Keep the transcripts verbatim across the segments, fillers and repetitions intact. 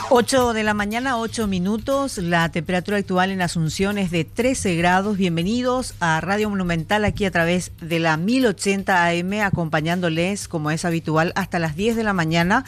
ocho de la mañana, ocho minutos. La temperatura actual en Asunción es de trece grados. Bienvenidos a Radio Monumental aquí a través de la mil ochenta A M, acompañándoles como es habitual hasta las diez de la mañana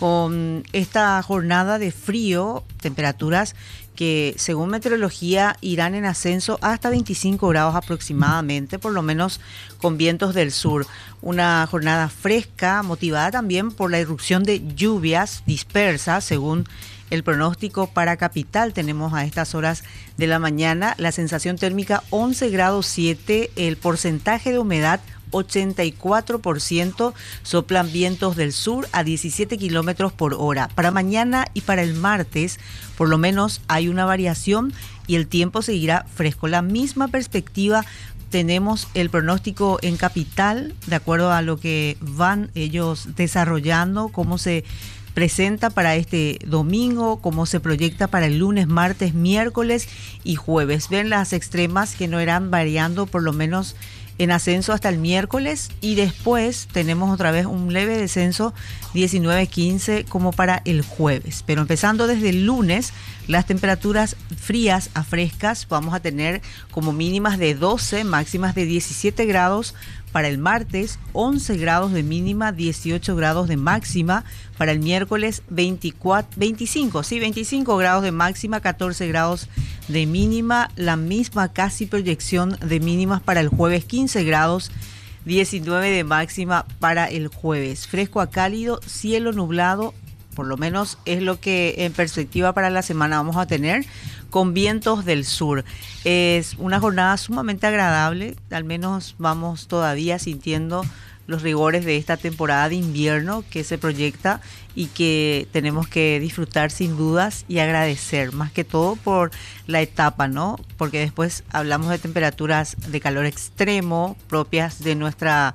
con esta jornada de frío, temperaturas que según meteorología irán en ascenso hasta veinticinco grados aproximadamente, por lo menos con vientos del sur. Una jornada fresca, motivada también por la irrupción de lluvias dispersas, según el pronóstico para capital. Tenemos a estas horas de la mañana la sensación térmica once grados siete, el porcentaje de humedad ochenta y cuatro por ciento, soplan vientos del sur a diecisiete kilómetros por hora. Para mañana y para el martes, por lo menos hay una variación y el tiempo seguirá fresco. La misma perspectiva tenemos el pronóstico en capital, de acuerdo a lo que van ellos desarrollando, cómo se presenta para este domingo, cómo se proyecta para el lunes, martes, miércoles y jueves. Ven las extremas que no irán variando, por lo menos en ascenso hasta el miércoles, y después tenemos otra vez un leve descenso diecinueve quince como para el jueves. Pero empezando desde el lunes, las temperaturas frías a frescas vamos a tener como mínimas de doce, máximas de diecisiete grados. Para el martes, once grados de mínima, dieciocho grados de máxima. Para el miércoles, veinticuatro, veinticinco, sí, veinticinco grados de máxima, catorce grados de mínima. La misma casi proyección de mínimas para el jueves, quince grados, diecinueve de máxima para el jueves. Fresco a cálido, cielo nublado, por lo menos es lo que en perspectiva para la semana vamos a tener, con vientos del sur. Es una jornada sumamente agradable, al menos vamos todavía sintiendo los rigores de esta temporada de invierno que se proyecta y que tenemos que disfrutar sin dudas y agradecer, más que todo por la etapa, ¿no? Porque después hablamos de temperaturas de calor extremo propias de nuestra,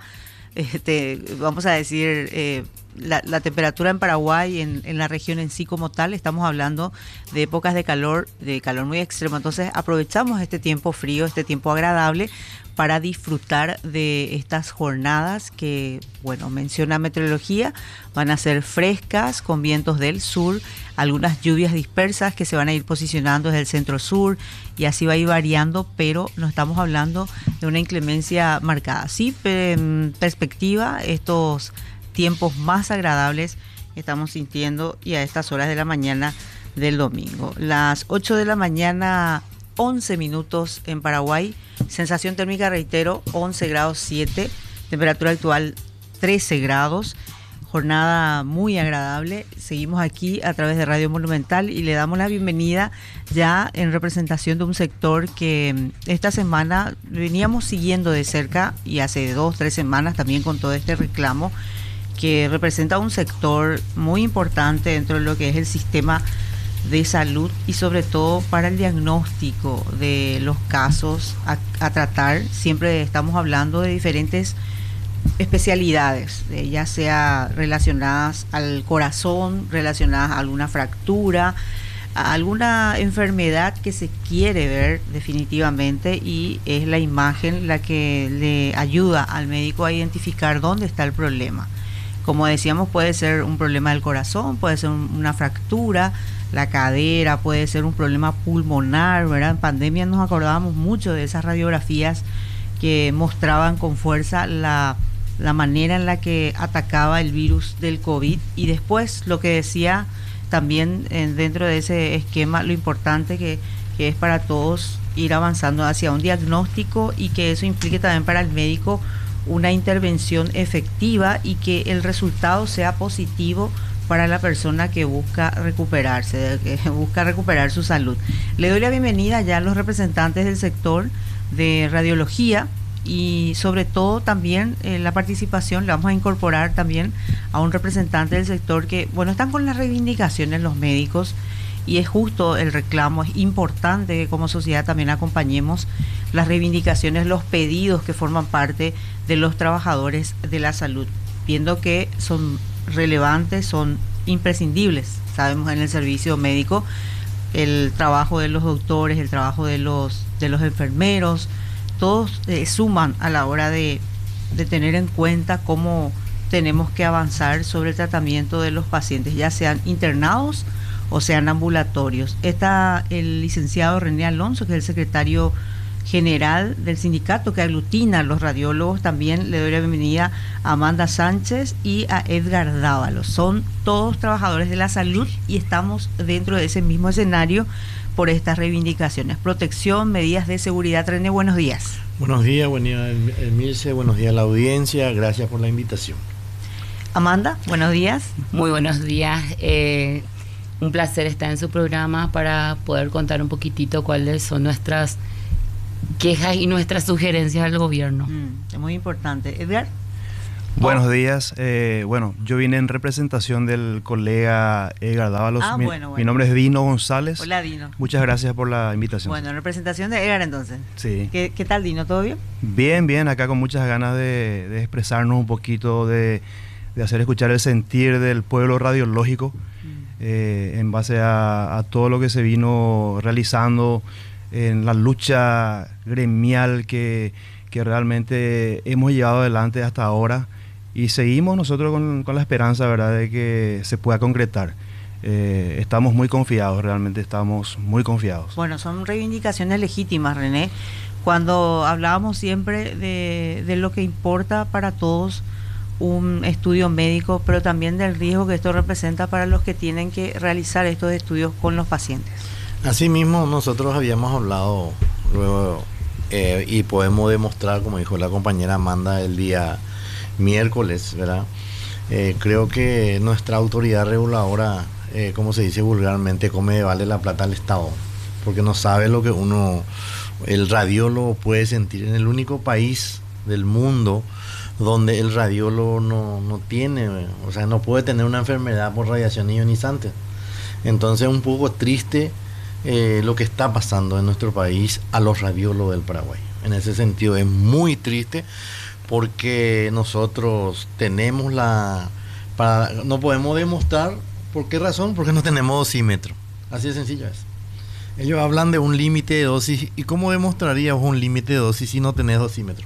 este, vamos a decir, eh, La, la temperatura en Paraguay, en, en la región en sí como tal, estamos hablando de épocas de calor, de calor muy extremo. Entonces aprovechamos este tiempo frío, este tiempo agradable para disfrutar de estas jornadas que, bueno, menciona meteorología, van a ser frescas con vientos del sur, algunas lluvias dispersas que se van a ir posicionando desde el centro sur y así va a ir variando, pero no estamos hablando de una inclemencia marcada. Sí, en perspectiva, estos tiempos más agradables que estamos sintiendo y a estas horas de la mañana del domingo. Las ocho de la mañana, once minutos en Paraguay, sensación térmica, reitero, once grados siete, temperatura actual trece grados, jornada muy agradable. Seguimos aquí a través de Radio Monumental y le damos la bienvenida ya en representación de un sector que esta semana veníamos siguiendo de cerca y hace dos, tres semanas también con todo este reclamo, que representa un sector muy importante dentro de lo que es el sistema de salud y sobre todo para el diagnóstico de los casos a, a tratar. Siempre estamos hablando de diferentes especialidades, eh, ya sea relacionadas al corazón, relacionadas a alguna fractura, a alguna enfermedad que se quiere ver definitivamente, y es la imagen la que le ayuda al médico a identificar dónde está el problema. Como decíamos, puede ser un problema del corazón, puede ser un, una fractura, la cadera, puede ser un problema pulmonar, ¿verdad? En pandemia nos acordábamos mucho de esas radiografías que mostraban con fuerza la, la manera en la que atacaba el virus del COVID, y después lo que decía también eh, dentro de ese esquema, lo importante que, que es para todos ir avanzando hacia un diagnóstico y que eso implique también para el médico una intervención efectiva y que el resultado sea positivo para la persona que busca recuperarse, que busca recuperar su salud. Le doy la bienvenida ya a los representantes del sector de radiología y sobre todo también eh, la participación, le vamos a incorporar también a un representante del sector que, bueno, están con las reivindicaciones los médicos y es justo el reclamo, es importante que como sociedad también acompañemos las reivindicaciones, los pedidos que forman parte de los trabajadores de la salud, viendo que son relevantes, son imprescindibles. Sabemos en el servicio médico el trabajo de los doctores, el trabajo de los, de los enfermeros, todos eh, suman a la hora de, de tener en cuenta cómo tenemos que avanzar sobre el tratamiento de los pacientes, ya sean internados o sean ambulatorios. Está el licenciado René Alonso, que es el secretario general del sindicato que aglutina a los radiólogos. También le doy la bienvenida a Amanda Sánchez y a Edgar Dávalos. Son todos trabajadores de la salud y estamos dentro de ese mismo escenario por estas reivindicaciones. Protección, medidas de seguridad. René, buenos días. Buenos días, buen día, Emilce, buenos días a la audiencia, gracias por la invitación. Amanda, buenos días. Muy buenos días. Eh, un placer estar en su programa para poder contar un poquitito cuáles son nuestras quejas y nuestras sugerencias al gobierno. Mm, es muy importante. Edgar. Buenos días. Eh, bueno, yo vine en representación del colega Edgar Dávalos. Ah, mi, bueno, bueno. mi nombre es Dino González. Hola, Dino. Muchas gracias por la invitación. Bueno, en representación de Edgar, entonces. Sí. ¿Qué, qué tal, Dino? ¿Todo bien? Bien, bien. Acá con muchas ganas de, de expresarnos un poquito, de, de hacer escuchar el sentir del pueblo radiológico mm. eh, en base a, a todo lo que se vino realizando en la lucha gremial que, que realmente hemos llevado adelante hasta ahora. Y seguimos nosotros con, con la esperanza, ¿verdad?, de que se pueda concretar. Eh, estamos muy confiados, realmente estamos muy confiados. Bueno, son reivindicaciones legítimas, René. Cuando hablábamos siempre de, de lo que importa para todos un estudio médico, pero también del riesgo que esto representa para los que tienen que realizar estos estudios con los pacientes. Asimismo, nosotros habíamos hablado luego eh, y podemos demostrar, como dijo la compañera Amanda el día miércoles, ¿verdad? Eh, creo que nuestra autoridad reguladora, eh, como se dice vulgarmente, come de vale la plata al Estado, porque no sabe lo que uno, el radiólogo puede sentir en el único país del mundo donde el radiólogo no, no tiene, o sea, no puede tener una enfermedad por radiación ionizante. Entonces, un poco triste eh, lo que está pasando en nuestro país a los radiólogos del Paraguay. En ese sentido, es muy triste, porque nosotros tenemos la... Para, no podemos demostrar, ¿por qué razón? Porque no tenemos dosímetro. Así de sencillo es. Ellos hablan de un límite de dosis. ¿Y cómo demostrarías un límite de dosis si no tenés dosímetro?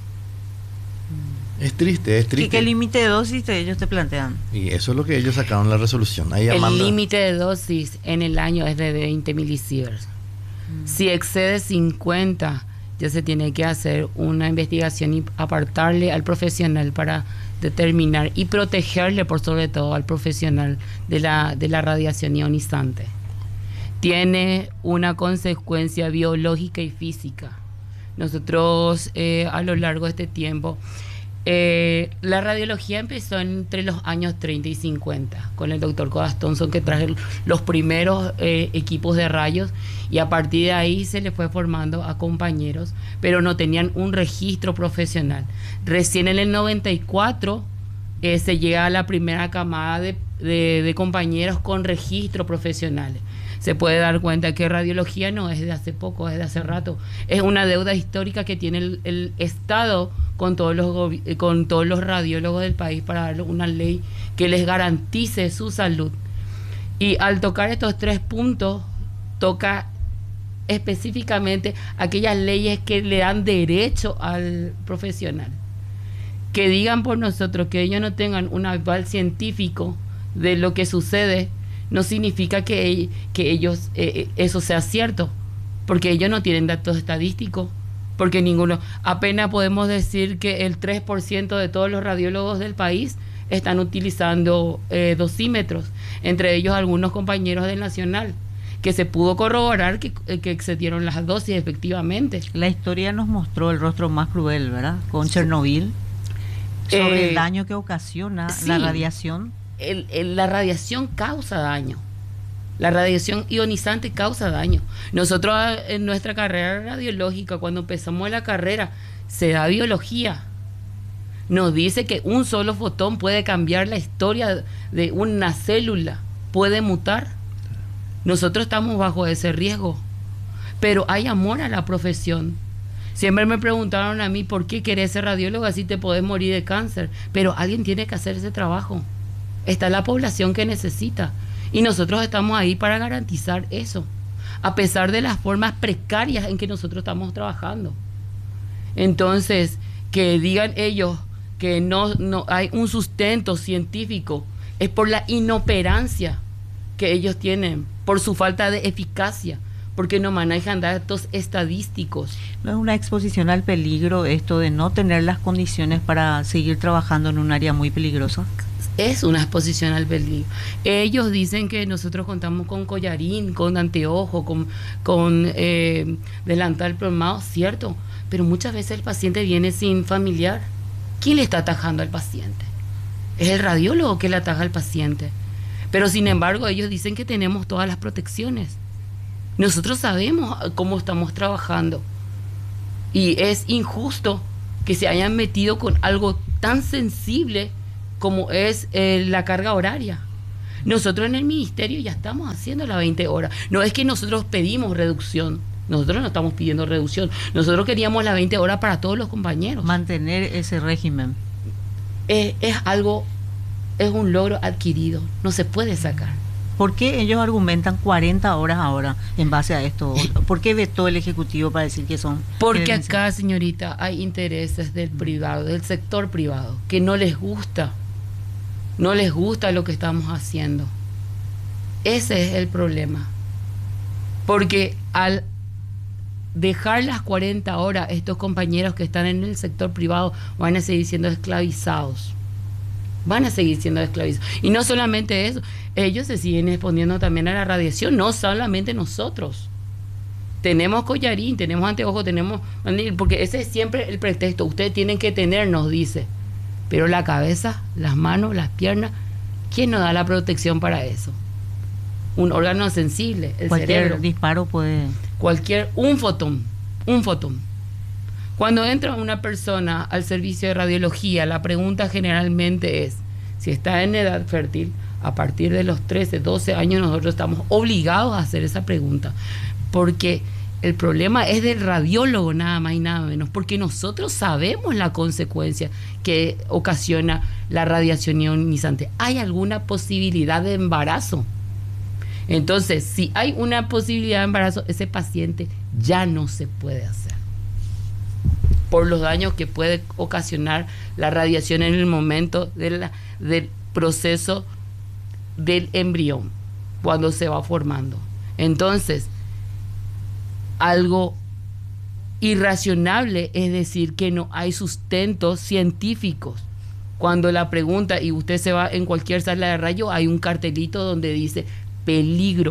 Mm. Es triste, es triste. ¿Y qué límite de dosis te, ellos te plantean? Y eso es lo que ellos sacaron en la resolución. Ahí el Amanda... límite de dosis en el año es de veinte milisieverts. Mm. Si excede cincuenta... ya se tiene que hacer una investigación y apartarle al profesional para determinar y protegerle por sobre todo al profesional de la, de la radiación ionizante. Tiene una consecuencia biológica y física. Nosotros eh, a lo largo de este tiempo, eh, la radiología empezó entre los años treinta y cincuenta con el doctor Codas Thompson, que trajo los primeros eh, equipos de rayos, y a partir de ahí se le fue formando a compañeros, pero no tenían un registro profesional. Recién en el noventa y cuatro eh, se llega a la primera camada de, de, de compañeros con registro profesionales. Se puede dar cuenta que radiología no es de hace poco, es de hace rato. Es una deuda histórica que tiene el, el Estado con todos los con todos los radiólogos del país para darle una ley que les garantice su salud. Y al tocar estos tres puntos, toca específicamente aquellas leyes que le dan derecho al profesional. Que digan por nosotros que ellos no tengan un aval científico de lo que sucede, no significa que, que ellos eh, eso sea cierto, porque ellos no tienen datos estadísticos, porque ninguno, apenas podemos decir que el tres por ciento de todos los radiólogos del país están utilizando eh, dosímetros, entre ellos algunos compañeros del Nacional, que se pudo corroborar que, que excedieron las dosis efectivamente. La historia nos mostró el rostro más cruel, ¿verdad? Con Chernobyl, sobre eh, el daño que ocasiona sí, la radiación. El, el, la radiación causa daño. La radiación ionizante causa daño. Nosotros en nuestra carrera radiológica, cuando empezamos la carrera, se da biología. Nos dice que un solo fotón puede cambiar la historia de una célula, puede mutar. Nosotros estamos bajo ese riesgo, pero hay amor a la profesión. Siempre me preguntaron a mí, ¿por qué querés ser radiólogo? Así te podés morir de cáncer. Pero alguien tiene que hacer ese trabajo. Está la población que necesita. Y nosotros estamos ahí para garantizar eso, a pesar de las formas precarias en que nosotros estamos trabajando. Entonces, que digan ellos que no, no hay un sustento científico, es por la inoperancia que ellos tienen, por su falta de eficacia, porque no manejan datos estadísticos. ¿No es una exposición al peligro esto de no tener las condiciones para seguir trabajando en un área muy peligrosa? Es una exposición al peligro. Ellos dicen que nosotros contamos con collarín, con anteojo, con, con eh, delantal plomado, cierto, pero muchas veces el paciente viene sin familiar. ¿Quién le está atajando al paciente? Es el radiólogo que le ataja al paciente. Pero sin embargo ellos dicen que tenemos todas las protecciones. Nosotros sabemos cómo estamos trabajando y es injusto que se hayan metido con algo tan sensible como es eh, la carga horaria. Nosotros en el ministerio ya estamos haciendo las veinte horas. No es que nosotros pedimos reducción, nosotros no estamos pidiendo reducción, nosotros queríamos las veinte horas para todos los compañeros. Mantener ese régimen. Eh, es algo, es un logro adquirido, no se puede sacar. ¿Por qué ellos argumentan cuarenta horas ahora en base a esto? ¿Por qué vetó el Ejecutivo para decir que son? Porque acá, señorita, hay intereses del privado, del sector privado, que no les gusta, no les gusta lo que estamos haciendo. Ese es el problema. Porque al dejar las cuarenta horas, estos compañeros que están en el sector privado van a seguir siendo esclavizados. Van a seguir siendo esclavizados. Y no solamente eso, ellos se siguen exponiendo también a la radiación, no solamente nosotros. Tenemos collarín, tenemos anteojos, tenemos... Porque ese es siempre el pretexto. Ustedes tienen que tener, nos dice. Pero la cabeza, las manos, las piernas, ¿quién nos da la protección para eso? Un órgano sensible, el Cualquier cerebro. disparo puede... Cualquier... Un fotón, un fotón. Cuando entra una persona al servicio de radiología, la pregunta generalmente es, si está en edad fértil, a partir de los trece, doce años nosotros estamos obligados a hacer esa pregunta, porque el problema es del radiólogo nada más y nada menos, porque nosotros sabemos la consecuencia que ocasiona la radiación ionizante. ¿Hay alguna posibilidad de embarazo? Entonces, si hay una posibilidad de embarazo, ese paciente ya no se puede hacer, por los daños que puede ocasionar la radiación en el momento de la, del proceso del embrión, cuando se va formando. Entonces, algo irracionable es decir que no hay sustentos científicos. Cuando la pregunta, y usted se va en cualquier sala de radio, hay un cartelito donde dice peligro.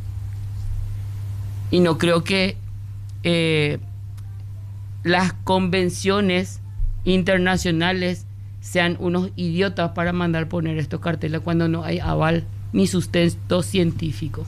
Y no creo que eh, las convenciones internacionales sean unos idiotas para mandar poner estos carteles cuando no hay aval ni sustento científico.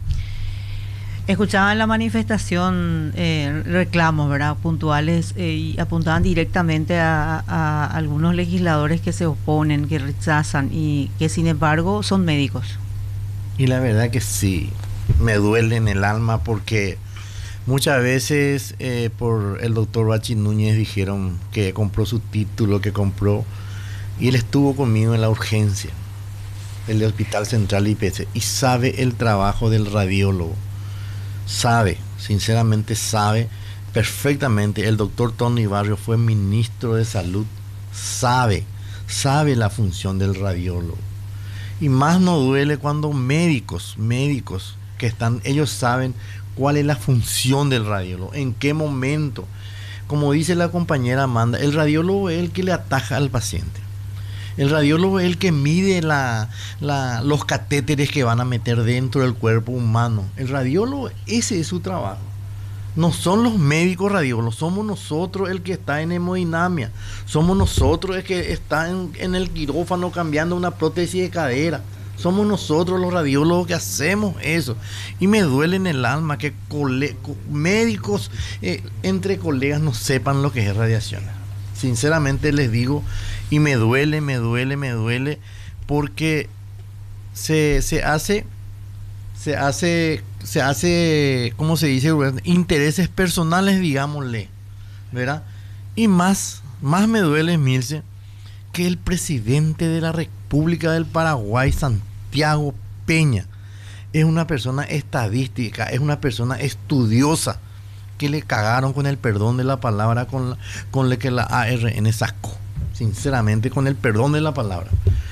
Escuchaban la manifestación, eh, reclamos, ¿verdad?, puntuales, eh, y apuntaban directamente a, a algunos legisladores que se oponen, que rechazan y que sin embargo son médicos. Y la verdad que sí, me duele en el alma porque muchas veces eh, por el doctor Bachi Núñez dijeron que compró su título, que compró, y él estuvo conmigo en la urgencia del Hospital Central I P C y sabe el trabajo del radiólogo, sabe, sinceramente sabe perfectamente. El doctor Tony Barrio fue ministro de Salud, sabe, sabe la función del radiólogo. Y más nos duele cuando médicos, médicos que están, ellos saben cuál es la función del radiólogo, en qué momento. Como dice la compañera Amanda, el radiólogo es el que le ataja al paciente. El radiólogo es el que mide la, la, los catéteres que van a meter dentro del cuerpo humano. El radiólogo, ese es su trabajo. No son los médicos radiólogos, somos nosotros el que está en hemodinamia. Somos nosotros el que está en, en el quirófano cambiando una prótesis de cadera. Somos nosotros los radiólogos que hacemos eso. Y me duele en el alma que cole, médicos eh, entre colegas no sepan lo que es radiación. Sinceramente les digo, y me duele, me duele, me duele, porque se, se hace, se hace, se hace, ¿cómo se dice? Intereses personales, digámosle, ¿verdad? Y más, más me duele, Milce, que el presidente de la República del Paraguay, Santiago Peña, es una persona estadística, es una persona estudiosa, que le cagaron, con el perdón de la palabra, con la, con la que la A R N sacó, sinceramente, con el perdón de la palabra.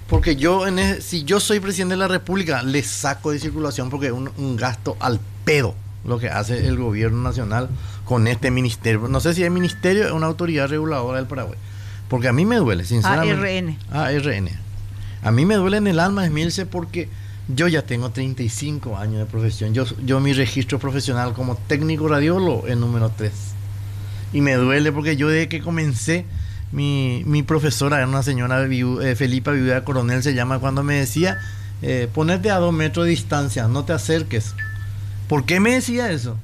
Porque yo, en ese, si yo soy presidente de la República, le saco de circulación porque es un, un gasto al pedo lo que hace el gobierno nacional con este ministerio. No sé si es ministerio o una autoridad reguladora del Paraguay. Porque a mí me duele, sinceramente. A R N. A R N. A mí me duele en el alma, Emilce, porque yo ya tengo treinta y cinco años de profesión. Yo, yo mi registro profesional como técnico radiólogo es número tres. Y me duele porque yo desde que comencé, mi, mi profesora era una señora, viu, eh, Felipa Viuda Coronel se llama, cuando me decía, eh, ponete a dos metros de distancia, no te acerques. ¿Por qué me decía eso?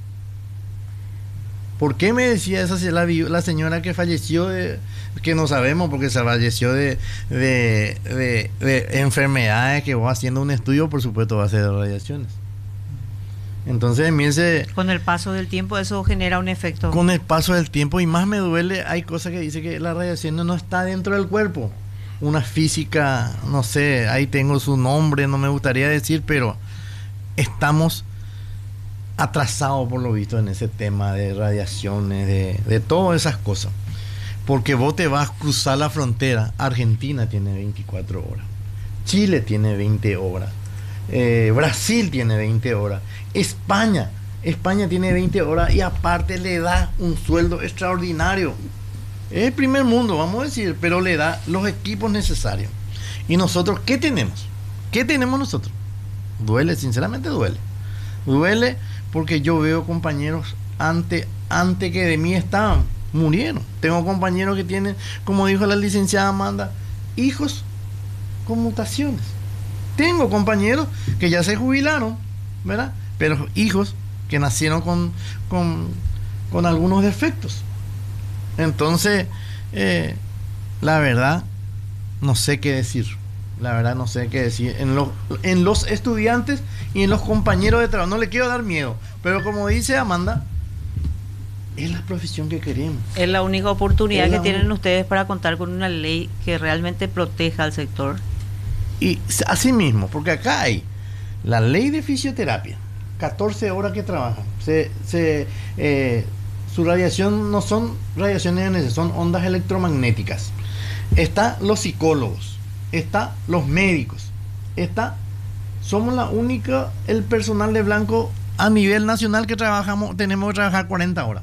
¿Por qué me decía eso la, la señora que falleció, de, que no sabemos, porque se falleció de, de, de, de enfermedades, que va haciendo un estudio, por supuesto va a ser de radiaciones? Entonces, Emilce, con el paso del tiempo eso genera un efecto. Con el paso del tiempo, y más me duele, hay cosas que dice que la radiación no está dentro del cuerpo. Una física, no sé, ahí tengo su nombre, no me gustaría decir, pero estamos atrasados por lo visto en ese tema de radiaciones, de, de todas esas cosas. Porque vos te vas a cruzar la frontera, Argentina tiene veinticuatro horas, Chile tiene veinte horas, eh, Brasil tiene veinte horas, España, España tiene veinte horas y aparte le da un sueldo extraordinario. Es el primer mundo, vamos a decir, pero le da los equipos necesarios. ¿Y nosotros qué tenemos? ¿Qué tenemos nosotros? Duele, sinceramente duele. Duele porque yo veo compañeros antes ante que de mí estaban, murieron. Tengo compañeros que tienen, como dijo la licenciada Amanda, hijos con mutaciones. Tengo compañeros que ya se jubilaron, ¿verdad? Pero hijos que nacieron con, con, con algunos defectos. Entonces, eh, la verdad, no sé qué decir. La verdad, no sé qué decir. En los, en los estudiantes y en los compañeros de trabajo. No le quiero dar miedo, pero como dice Amanda, es la profesión que queremos. Es la única oportunidad Es que la tienen un... ustedes para contar con una ley que realmente proteja al sector. Y así mismo, porque acá hay la ley de fisioterapia, catorce horas que trabajan. Se, se, eh, su radiación no son radiaciones I N, son ondas electromagnéticas. Está los psicólogos, está los médicos, está, somos la única, el personal de blanco a nivel nacional que trabajamos, tenemos que trabajar cuarenta horas.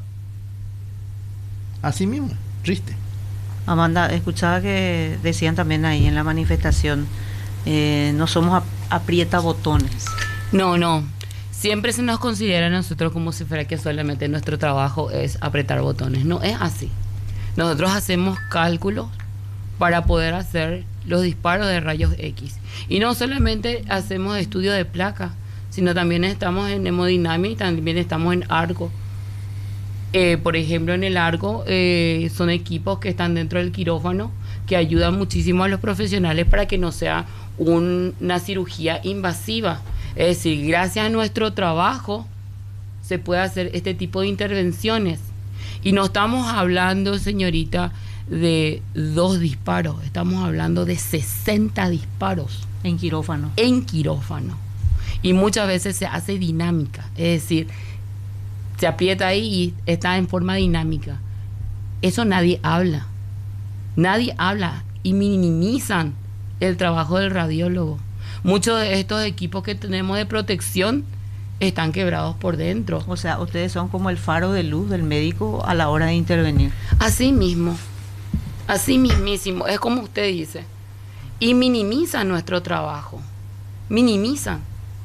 Así mismo, triste. Amanda, escuchaba que decían también ahí en la manifestación, eh, no somos aprieta botones. No, no. Siempre se nos considera a nosotros como si fuera que solamente nuestro trabajo es apretar botones. No es así. Nosotros hacemos cálculos para poder hacer los disparos de rayos X. Y no solamente hacemos estudio de placa, sino también estamos en hemodinámica, también estamos en Argo. Eh, por ejemplo, en el Argo eh, son equipos que están dentro del quirófano que ayudan muchísimo a los profesionales para que no sea un, una cirugía invasiva. Es decir, gracias a nuestro trabajo se puede hacer este tipo de intervenciones. Y no estamos hablando, señorita, de dos disparos, estamos hablando de sesenta disparos. En quirófano. En quirófano. Y muchas veces se hace dinámica, es decir, se aprieta ahí y está en forma dinámica. Eso nadie habla. Nadie habla y minimizan el trabajo del radiólogo. Muchos de estos equipos que tenemos de protección están quebrados por dentro. O sea, ustedes son como el faro de luz del médico a la hora de intervenir. Así mismo, así mismísimo, es como usted dice. Y minimizan nuestro trabajo, minimizan.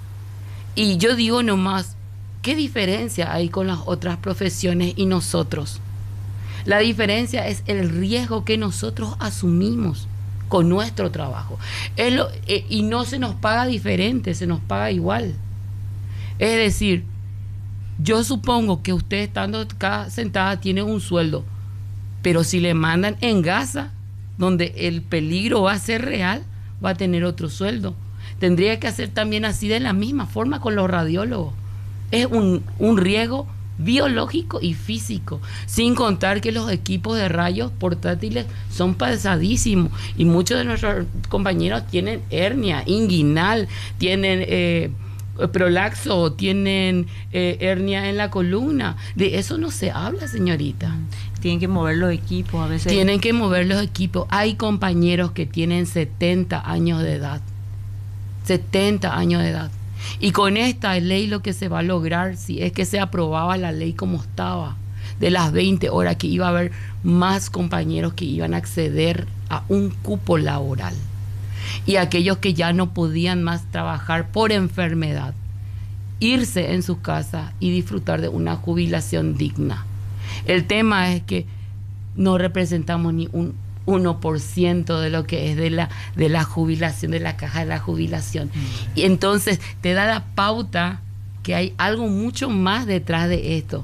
Y yo digo nomás, ¿qué diferencia hay con las otras profesiones y nosotros? La diferencia es el riesgo que nosotros asumimos con nuestro trabajo. Es lo, eh, y no se nos paga diferente, se nos paga igual. Es decir, yo supongo que usted estando acá sentada tiene un sueldo, pero si le mandan en Gaza, donde el peligro va a ser real, va a tener otro sueldo. Tendría que hacer también así de la misma forma con los radiólogos. Es un, un riesgo biológico y físico, sin contar que los equipos de rayos portátiles son pesadísimos y muchos de nuestros compañeros tienen hernia inguinal, tienen eh, prolaxo, tienen eh, hernia en la columna. De eso no se habla, señorita. Tienen que mover los equipos a veces. Tienen que mover los equipos. Hay compañeros que tienen setenta años de edad. setenta años de edad. Y con esta ley lo que se va a lograr, si es que se aprobaba la ley como estaba, de las veinte horas, que iba a haber más compañeros que iban a acceder a un cupo laboral. Y aquellos que ya no podían más trabajar por enfermedad, irse en sus casas y disfrutar de una jubilación digna. El tema es que no representamos ni un uno por ciento de lo que es de la, de la jubilación, de la caja de la jubilación. Mm. Y entonces te da la pauta que hay algo mucho más detrás de esto.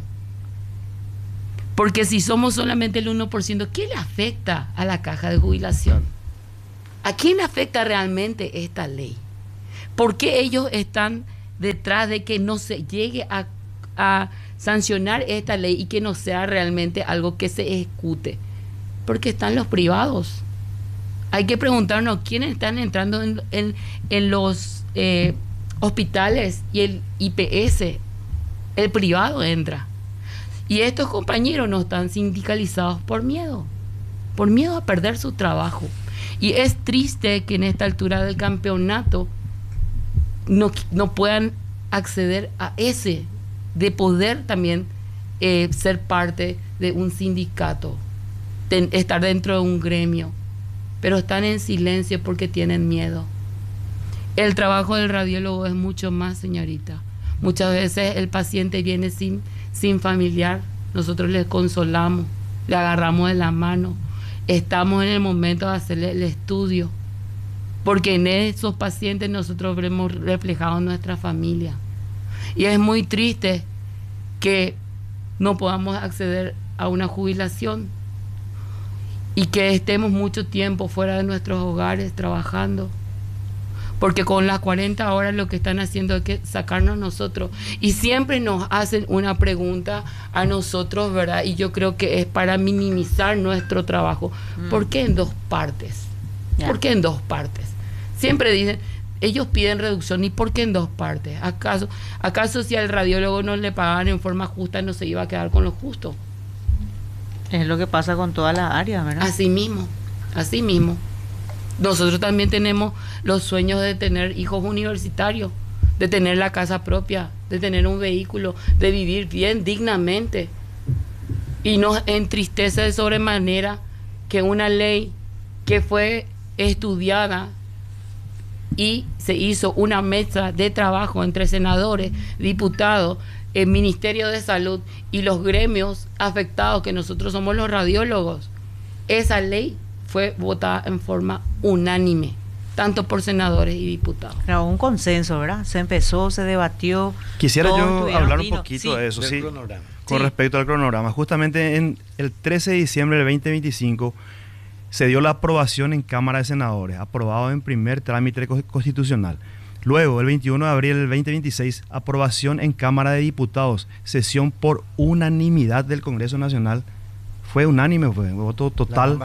Porque si somos solamente el uno por ciento, ¿qué le afecta a la caja de jubilación? ¿A quién afecta realmente esta ley? ¿Por qué ellos están detrás de que no se llegue a, a sancionar esta ley y que no sea realmente algo que se ejecute? Porque están los privados. Hay que preguntarnos quiénes están entrando en, en, en los eh, hospitales y el I P S. El privado entra. Y estos compañeros no están sindicalizados por miedo, por miedo a perder su trabajo. Y es triste que en esta altura del campeonato no, no puedan acceder a ese, de poder también eh, ser parte de un sindicato, de estar dentro de un gremio, pero están en silencio porque tienen miedo. El trabajo del radiólogo es mucho más, señorita. Muchas veces el paciente viene sin, sin familiar, nosotros le consolamos, le agarramos de la mano, estamos en el momento de hacerle el estudio, porque en esos pacientes nosotros vemos reflejado nuestra familia. Y es muy triste que no podamos acceder a una jubilación y que estemos mucho tiempo fuera de nuestros hogares trabajando, porque con las cuarenta horas lo que están haciendo es que sacarnos nosotros, y siempre nos hacen una pregunta a nosotros, ¿verdad? Y yo creo que es para minimizar nuestro trabajo. Mm. ¿Por qué en dos partes? Yeah. ¿Por qué en dos partes? Siempre dicen, ellos piden reducción, ¿y por qué en dos partes? ¿Acaso, acaso si al radiólogo no le pagaban en forma justa no se iba a quedar con lo justo? Es lo que pasa con todas las áreas, ¿verdad? Así mismo, así mismo. Nosotros también tenemos los sueños de tener hijos universitarios, de tener la casa propia, de tener un vehículo, de vivir bien, dignamente. Y nos entristece de sobremanera que una ley que fue estudiada y se hizo una mesa de trabajo entre senadores, diputados, el Ministerio de Salud y los gremios afectados, que nosotros somos los radiólogos, esa ley fue votada en forma unánime, tanto por senadores y diputados. Era un consenso, ¿verdad? Se empezó, se debatió. Quisiera yo hablar un poquito sí. de eso, sí, cronograma. con sí. respecto al cronograma. Justamente en el trece de diciembre del veinte veinticinco se dio la aprobación en Cámara de Senadores, aprobado en primer trámite constitucional. Luego, el veintiuno de abril del veinte veintiséis, aprobación en Cámara de Diputados, sesión por unanimidad del Congreso Nacional. Fue unánime, fue voto total.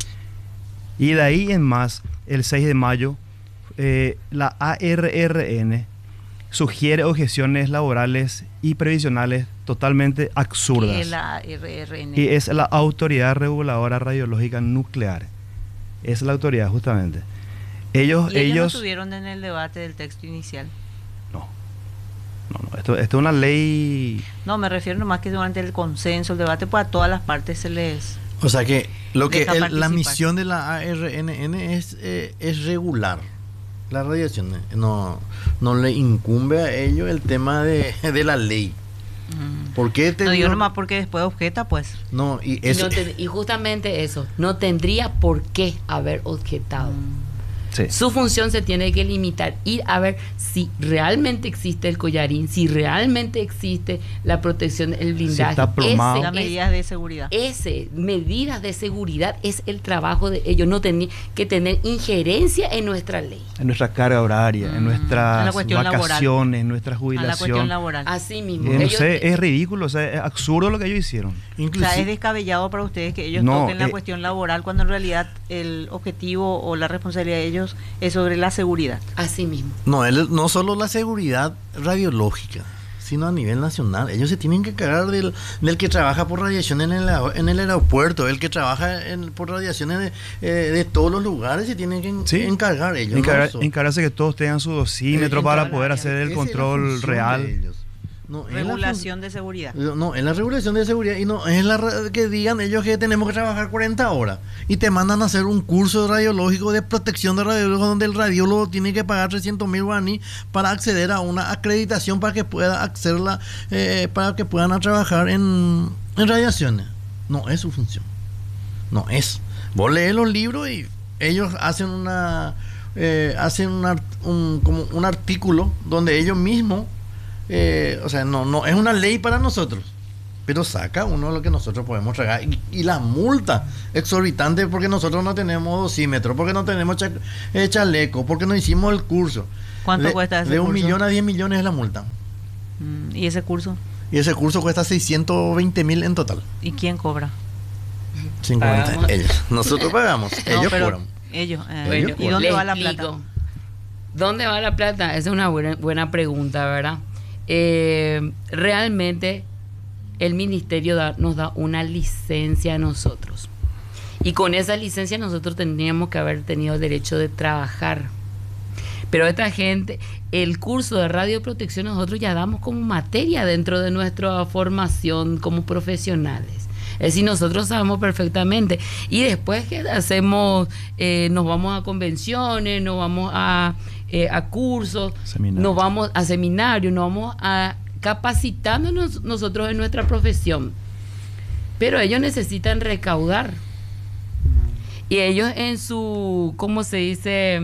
Y de ahí en más, el seis de mayo, eh, la A R R N sugiere objeciones laborales y previsionales totalmente absurdas. ¿Qué es la A R R N? Y es la Autoridad Reguladora Radiológica Nuclear. Es la autoridad, justamente. Ellos, ¿Y ellos, ellos no estuvieron en el debate del texto inicial? No. No, no. Esto, esto es una ley. No, me refiero nomás que durante el consenso, el debate, pues a todas las partes se les... O sea que lo que Deja el, la misión de la A R N N es, eh, es regular la radiación. No, no le incumbe a ellos el tema de, de la ley. Mm. ¿Por qué te No digo digo? nomás porque después objeta, pues. No, y, Y, es, no te- y justamente eso, no tendría por qué haber objetado. Mm. Sí. Su función se tiene que limitar, ir a ver si realmente existe el collarín, si realmente existe la protección, el blindaje. está plomado. Ese Las es- medidas de seguridad. Ese, medidas de seguridad, es el trabajo de ellos. No tienen que tener injerencia en nuestra ley. En nuestra carga horaria, Mm. en nuestras En la cuestión vacaciones, en nuestra A la cuestión jubilación. laboral. Así mismo. Eh, no Ellos- sé, es ridículo, o sea, es absurdo lo que ellos hicieron. O sea, inclusive, es descabellado para ustedes que ellos No, toquen la eh, cuestión laboral cuando en realidad el objetivo o la responsabilidad de ellos es sobre la seguridad. Así mismo. No, él, no solo la seguridad radiológica, sino a nivel nacional. Ellos se tienen que encargar del, del que trabaja por radiación en el, en el aeropuerto, el que trabaja en, por radiación en, eh, de todos los lugares, se tienen que en, sí. encargar ellos. Encargar, ¿no? encargarse que todos tengan su dosímetro eh, para poder hacer el control real. No, regulación de seguridad. No, es la regulación de seguridad y no es la que digan ellos que tenemos que trabajar cuarenta horas y te mandan a hacer un curso radiológico de protección de radiólogos donde el radiólogo tiene que pagar trescientos mil guaraní para acceder a una acreditación para que pueda accederla, eh, para que puedan trabajar en, en radiaciones. No es su función. No es. Vos lees los libros y ellos hacen una eh, hacen una, un, como un artículo donde ellos mismos Eh, o sea, no, no es una ley para nosotros, pero saca uno de lo que nosotros podemos tragar y, y la multa exorbitante porque nosotros no tenemos dosímetro, porque no tenemos cha, eh, chaleco, porque no hicimos el curso. ¿Cuánto de, cuesta ese de curso? De un millón a diez millones es la multa. Mm, ¿Y ese curso? Y ese curso cuesta seiscientos veinte mil en total. ¿Y quién cobra? cincuenta ellos. Nosotros pagamos, no, ellos pero cobran. Ellos, eh, Ellos ¿y dónde va la plata? Explico. ¿Dónde va la plata? Esa es una buena, buena pregunta, ¿verdad? Eh, realmente el ministerio da, nos da una licencia a nosotros y con esa licencia nosotros tendríamos que haber tenido el derecho de trabajar, pero esta gente, el curso de radioprotección nosotros ya damos como materia dentro de nuestra formación como profesionales. Es decir, nosotros sabemos perfectamente y después que hacemos, eh, nos vamos a convenciones, nos vamos a Eh, a cursos, seminario. nos vamos a seminarios, nos vamos a capacitándonos nosotros en nuestra profesión. Pero ellos necesitan recaudar. Y ellos en su, ¿cómo se dice?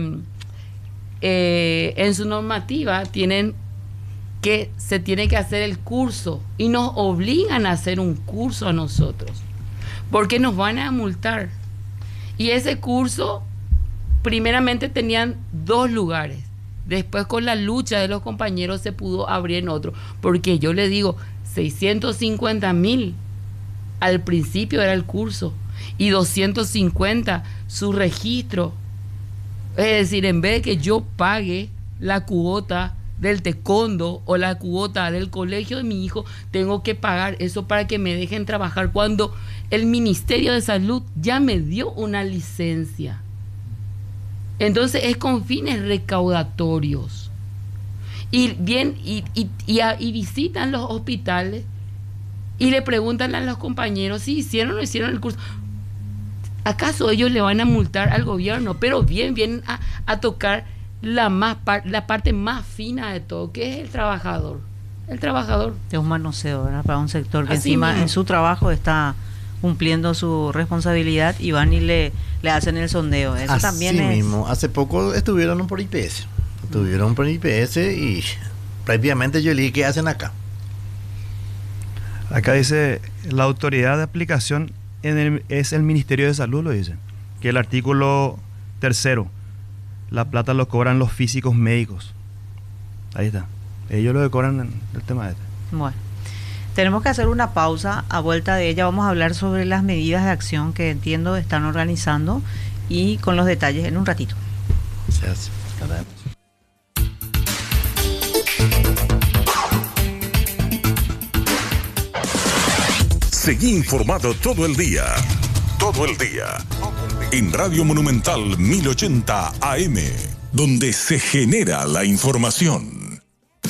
Eh, en su normativa tienen que, se tiene que hacer el curso y nos obligan a hacer un curso a nosotros. Porque nos van a multar. Y ese curso primeramente tenían dos lugares. Después con la lucha de los compañeros se pudo abrir en otro. Porque yo le digo, seiscientos cincuenta mil al principio era el curso y doscientos cincuenta su registro. Es decir, en vez de que yo pague la cuota del taekwondo o la cuota del colegio de mi hijo, tengo que pagar eso para que me dejen trabajar cuando el Ministerio de Salud ya me dio una licencia. Entonces es con fines recaudatorios. Y bien, y, y, y, a, y visitan los hospitales y le preguntan a los compañeros si hicieron o no hicieron el curso. ¿Acaso ellos le van a multar al gobierno? Pero bien, vienen a, a tocar la, más par, la parte más fina de todo, que es el trabajador. El trabajador. Es un manoseo, ¿verdad? Para un sector que Así encima mismo. en su trabajo está cumpliendo su responsabilidad y van y le, le hacen el sondeo. Eso Así también es... mismo. Hace poco estuvieron por I P S. Estuvieron por I P S y prácticamente yo le dije, ¿qué hacen acá? Acá dice, la autoridad de aplicación en el, es el Ministerio de Salud, lo dice. Que el artículo tercero, la plata lo cobran los físicos médicos. Ahí está. Ellos lo que cobran en el tema de este. Bueno, tenemos que hacer una pausa. A vuelta de ella vamos a hablar sobre las medidas de acción que entiendo están organizando y con los detalles en un ratito. Se hace. Seguí informado todo el día. Todo el día. En Radio Monumental mil ochenta A M, donde se genera la información.